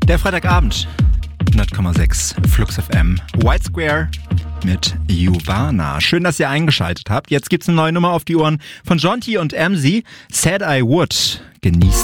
Der Freitagabend, 100,6 Flux FM, White Square mit Juvana. Schön, dass ihr eingeschaltet habt. Jetzt gibt's eine neue Nummer auf die Ohren von Jonty und Emzy. Said I Would. Genießt